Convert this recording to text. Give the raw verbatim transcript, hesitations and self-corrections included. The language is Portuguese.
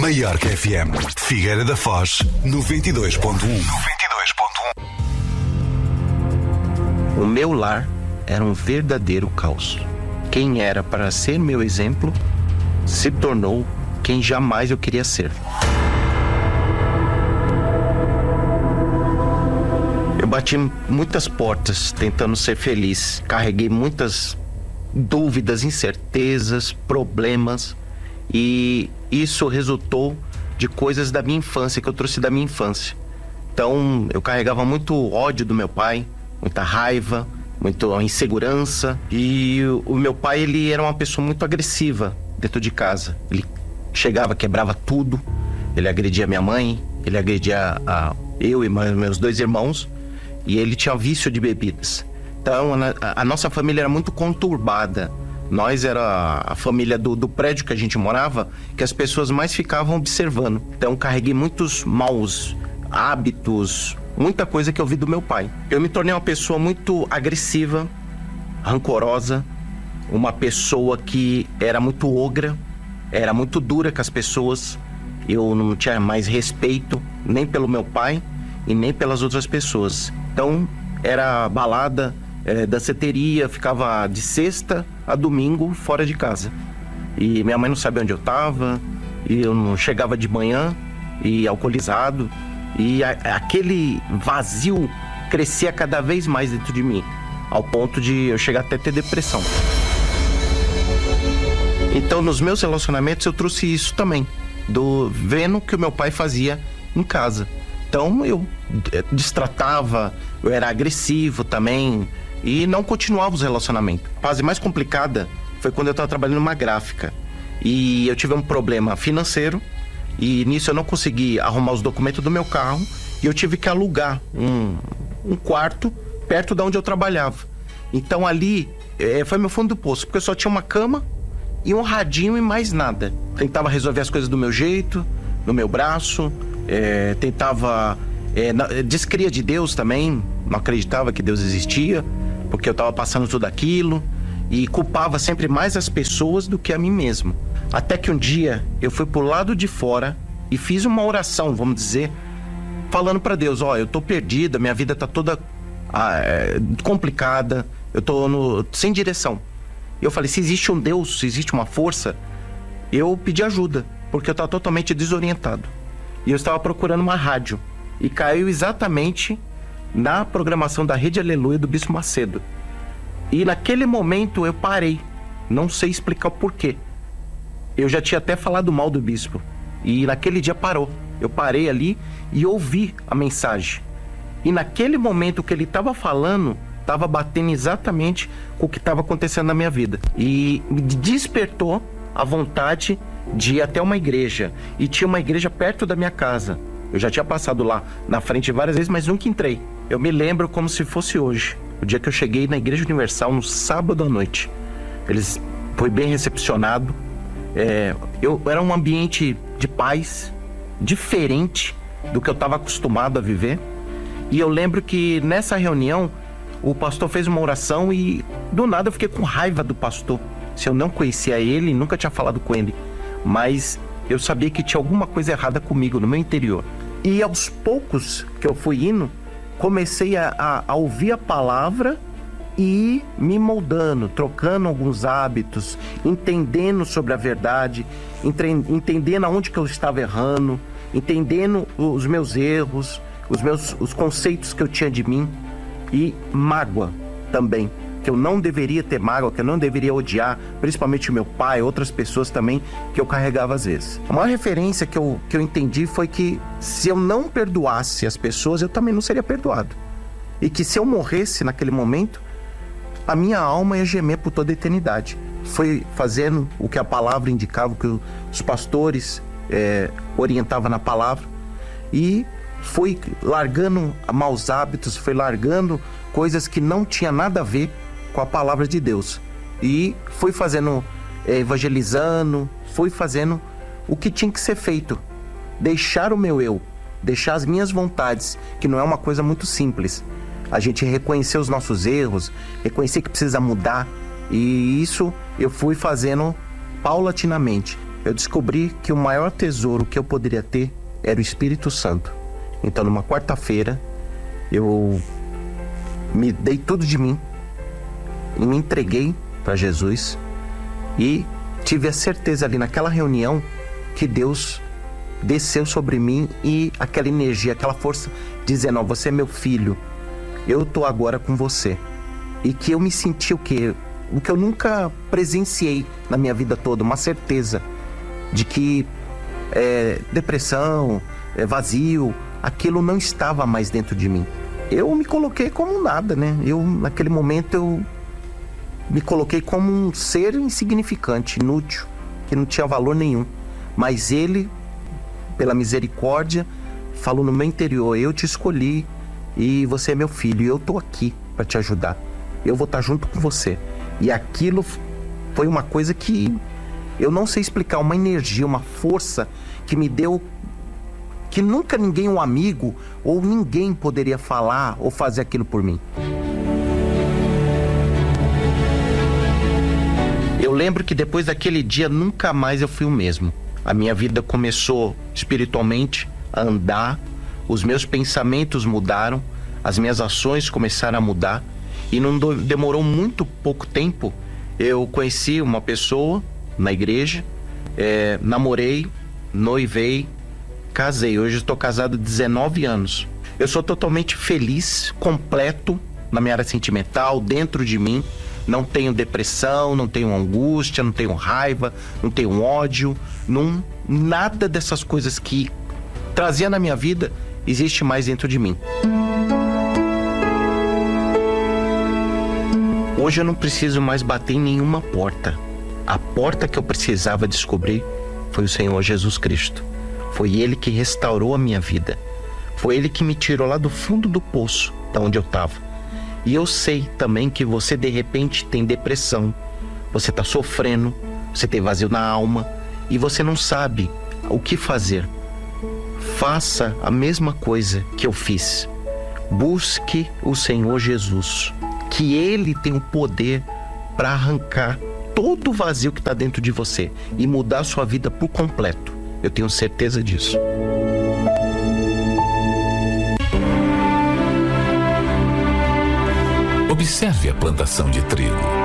Maiorca F M, Figueira da Foz, noventa e dois ponto um. noventa e dois ponto um. O meu lar era um verdadeiro caos. Quem era para ser meu exemplo se tornou quem jamais eu queria ser. Eu bati muitas portas tentando ser feliz. Carreguei muitas dúvidas, incertezas, problemas. E isso resultou de coisas da minha infância, que eu trouxe da minha infância. Então, eu carregava muito ódio do meu pai, muita raiva, muita insegurança. E o meu pai, ele era uma pessoa muito agressiva dentro de casa. Ele chegava, quebrava tudo. Ele agredia minha mãe, ele agredia a, eu e meus dois irmãos. E ele tinha vício de bebidas. Então, a, a nossa família era muito conturbada. Nós era a família do, do prédio que a gente morava, que as pessoas mais ficavam observando. Então, carreguei muitos maus hábitos, muita coisa que eu vi do meu pai. Eu me tornei uma pessoa muito agressiva, rancorosa, uma pessoa que era muito ogra, era muito dura com as pessoas. Eu não tinha mais respeito nem pelo meu pai e nem pelas outras pessoas. Então, era balada, é, danceteria, ficava de sexta a domingo fora de casa. E minha mãe não sabia onde eu estava, e eu não chegava de manhã, e alcoolizado, e a, aquele vazio crescia cada vez mais dentro de mim, ao ponto de eu chegar até a ter depressão. Então, nos meus relacionamentos, eu trouxe isso também, do vendo o que o meu pai fazia em casa. Então, eu destratava, eu era agressivo também, e não continuava os relacionamentos. A fase mais complicada foi quando eu estava trabalhando numa gráfica. E eu tive um problema financeiro. E nisso eu não consegui arrumar os documentos do meu carro. E eu tive que alugar um, um quarto perto de onde eu trabalhava. Então ali é, foi meu fundo do poço. Porque eu só tinha uma cama e um radinho e mais nada. Tentava resolver as coisas do meu jeito, no meu braço. É, tentava... É, descria de Deus também. Não acreditava que Deus existia, porque eu estava passando tudo aquilo, e culpava sempre mais as pessoas do que a mim mesmo. Até que um dia eu fui pro lado de fora e fiz uma oração, vamos dizer, falando para Deus: ó, eu tô perdida, minha vida tá toda ah, é, complicada, eu tô no, sem direção. E eu falei: se existe um Deus, se existe uma força, eu pedi ajuda, porque eu tava totalmente desorientado. E eu estava procurando uma rádio, e caiu exatamente na programação da Rede Aleluia do Bispo Macedo. E naquele momento eu parei, não sei explicar o porquê. Eu já tinha até falado mal do bispo, e naquele dia parou. Eu parei ali e ouvi a mensagem. E naquele momento que ele estava falando, estava batendo exatamente com o que estava acontecendo na minha vida. E me despertou a vontade de ir até uma igreja. E tinha uma igreja perto da minha casa. Eu já tinha passado lá na frente várias vezes, mas nunca entrei. Eu me lembro como se fosse hoje, o dia que eu cheguei na Igreja Universal no sábado à noite. Eles foi bem recepcionado. É, eu era um ambiente de paz, diferente do que eu estava acostumado a viver. E eu lembro que nessa reunião o pastor fez uma oração e do nada eu fiquei com raiva do pastor. Se eu não conhecia ele, nunca tinha falado com ele, mas eu sabia que tinha alguma coisa errada comigo no meu interior. E aos poucos que eu fui indo, comecei a, a, a ouvir a palavra e me moldando, trocando alguns hábitos, entendendo sobre a verdade, entre, entendendo aonde que eu estava errando, entendendo os meus erros, os meus os conceitos que eu tinha de mim. E mágoa também, que eu não deveria ter mágoa, que eu não deveria odiar, principalmente o meu pai, outras pessoas também que eu carregava às vezes. A maior referência que eu, que eu entendi foi que se eu não perdoasse as pessoas, eu também não seria perdoado. E que se eu morresse naquele momento, a minha alma ia gemer por toda a eternidade. Foi fazendo o que a palavra indicava, o que os pastores é, orientavam na palavra, e foi largando maus hábitos, foi largando coisas que não tinha nada a ver com a palavra de Deus. E fui fazendo, é, evangelizando, fui fazendo o que tinha que ser feito. Deixar o meu eu, deixar as minhas vontades, que não é uma coisa muito simples. A gente reconhecer os nossos erros, reconhecer que precisa mudar. E isso eu fui fazendo paulatinamente. eu descobri que o maior tesouro que eu poderia ter era o Espírito Santo. Então, numa quarta-feira, eu me dei tudo de mim e me entreguei para Jesus e tive a certeza ali naquela reunião que Deus desceu sobre mim e aquela energia, aquela força dizendo: ó, você é meu filho, eu tô agora com você. E que eu me senti o que o que eu nunca presenciei na minha vida toda, uma certeza de que é, depressão, é, vazio, aquilo não estava mais dentro de mim. Eu me coloquei como nada, né? Eu, naquele momento, eu me coloquei como um ser insignificante, inútil, que não tinha valor nenhum. Mas Ele, pela misericórdia, falou no meu interior: eu te escolhi e você é meu filho, e eu tô aqui para te ajudar. Eu vou estar junto com você. E aquilo foi uma coisa que eu não sei explicar, uma energia, uma força que me deu, que nunca ninguém, um amigo ou ninguém poderia falar ou fazer aquilo por mim. Eu lembro que depois daquele dia nunca mais eu fui o mesmo. A minha vida começou espiritualmente a andar, os meus pensamentos mudaram, as minhas ações começaram a mudar. E não demorou muito pouco tempo, eu conheci uma pessoa na igreja, é, namorei, noivei, casei. Hoje estou casado há dezenove anos. Eu sou totalmente feliz, completo na minha área sentimental, dentro de mim. Não tenho depressão, não tenho angústia, não tenho raiva, não tenho ódio. Não, nada dessas coisas que trazia na minha vida existe mais dentro de mim. Hoje eu não preciso mais bater em nenhuma porta. A porta que eu precisava descobrir foi o Senhor Jesus Cristo. Foi Ele que restaurou a minha vida. Foi Ele que me tirou lá do fundo do poço, da onde eu estava. E eu sei também que você de repente tem depressão, você está sofrendo, você tem vazio na alma e você não sabe o que fazer. Faça a mesma coisa que eu fiz. Busque o Senhor Jesus, que Ele tem o poder para arrancar todo o vazio que está dentro de você e mudar a sua vida por completo. Eu tenho certeza disso. Observe a plantação de trigo.